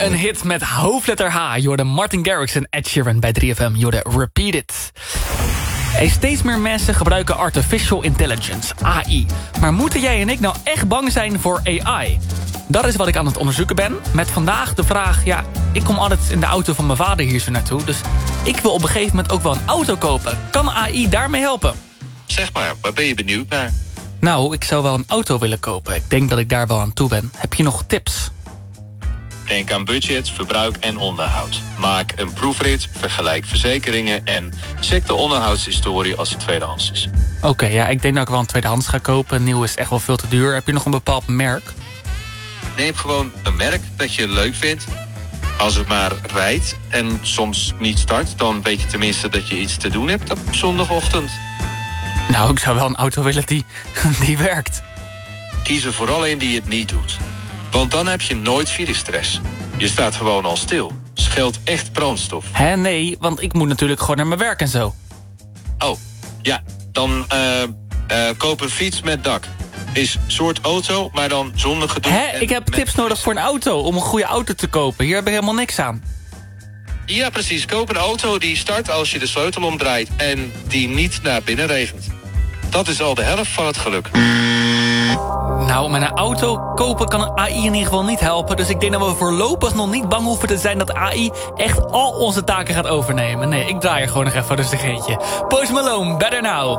Een hit met hoofdletter H. Je hoorde Martin Garrix en Ed Sheeran bij 3FM. Je hoorde Repeat It. Steeds meer mensen gebruiken artificial intelligence, AI. Maar moeten jij en ik nou echt bang zijn voor AI? Dat is wat ik aan het onderzoeken ben. Met vandaag de vraag, ja, ik kom altijd in de auto van mijn vader hier zo naartoe. Dus ik wil op een gegeven moment ook wel een auto kopen. Kan AI daarmee helpen? Zeg maar, waar ben je benieuwd naar? Nou, ik zou wel een auto willen kopen. Ik denk dat ik daar wel aan toe ben. Heb je nog tips? Denk aan budget, verbruik en onderhoud. Maak een proefrit, vergelijk verzekeringen en check de onderhoudshistorie als het tweedehands is. Oké, ja, ik denk dat ik wel een tweedehands ga kopen. Nieuw is echt wel veel te duur. Heb je nog een bepaald merk? Neem gewoon een merk dat je leuk vindt. Als het maar rijdt en soms niet start, dan weet je tenminste dat je iets te doen hebt op zondagochtend. Nou, ik zou wel een auto willen die werkt. Kies er vooral een die het niet doet. Want dan heb je nooit virusstress. Je staat gewoon al stil. Scheelt echt brandstof. Hè, nee, want ik moet natuurlijk gewoon naar mijn werk en zo. Oh, ja. Dan koop een fiets met dak. Is soort auto, maar dan zonder gedoe. Hè, ik heb tips nodig voor een auto, om een goede auto te kopen. Hier heb ik helemaal niks aan. Ja, precies. Koop een auto die start als je de sleutel omdraait en die niet naar binnen regent. Dat is al de helft van het geluk. Nou, met een auto kopen kan een AI in ieder geval niet helpen. Dus ik denk dat we voorlopig nog niet bang hoeven te zijn dat AI echt al onze taken gaat overnemen. Nee, ik draai er gewoon nog even rustig eentje. Post Malone, Better Now.